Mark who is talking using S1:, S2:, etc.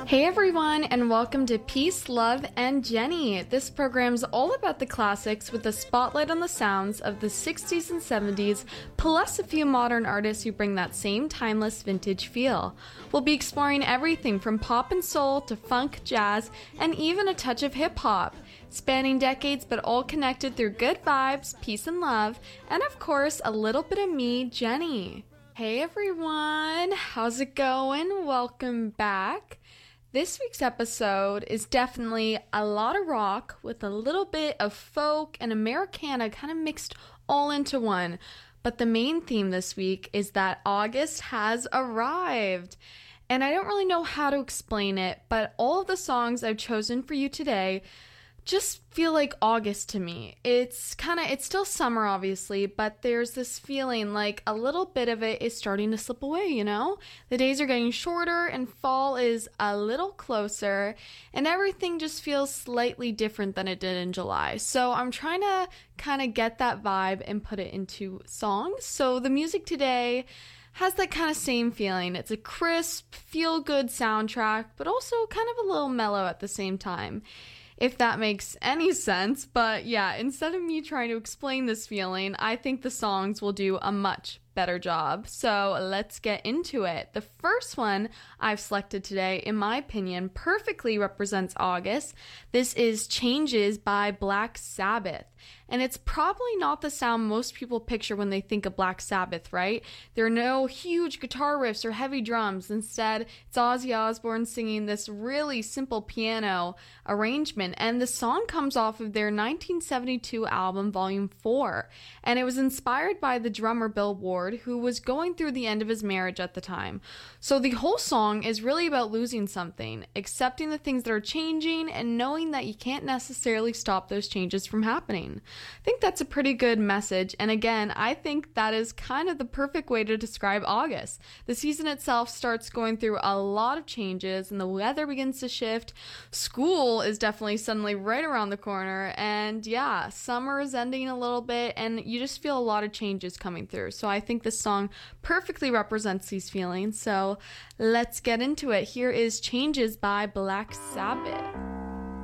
S1: Hey everyone, and welcome to Peace, Love, and Jenny. This program's all about the classics with a spotlight on the sounds of the 60s and 70s, plus a few modern artists who bring that same timeless vintage feel. We'll be exploring everything from pop and soul to funk, jazz, and even a touch of hip-hop. Spanning decades, but all connected through good vibes, peace and love, and of course, a little bit of me, Jenny. Hey everyone, how's it going? Welcome back. This week's episode is definitely a lot of rock with a little bit of folk and Americana kind of mixed all into one. But the main theme this week is that August has arrived. And I don't really know how to explain it, but all of the songs I've chosen for you today just feel like August to me. It's still summer obviously, but there's this feeling like a little bit of it is starting to slip away, you know? The days are getting shorter and fall is a little closer and everything just feels slightly different than it did in July. So I'm trying to kind of get that vibe and put it into songs. So the music today has that kind of same feeling. It's a crisp, feel-good soundtrack, but also kind of a little mellow at the same time, if that makes any sense. But yeah, instead of me trying to explain this feeling, I think the songs will do a much better job. So let's get into it. The first one I've selected today, in my opinion, perfectly represents August. This is Changes by Black Sabbath. And it's probably not the sound most people picture when they think of Black Sabbath, right? There are no huge guitar riffs or heavy drums. Instead, it's Ozzy Osbourne singing this really simple piano arrangement. And the song comes off of their 1972 album, Volume 4. And it was inspired by the drummer Bill Ward, who was going through the end of his marriage at the time. So the whole song is really about losing something, accepting the things that are changing, and knowing that you can't necessarily stop those changes from happening. I think that's a pretty good message, and again, I think that is kind of the perfect way to describe August. The season itself starts going through a lot of changes, and the weather begins to shift. School is definitely suddenly right around the corner, and yeah, summer is ending a little bit, and you just feel a lot of changes coming through. So I think this song perfectly represents these feelings, so let's get into it. Here is Changes by Black Sabbath.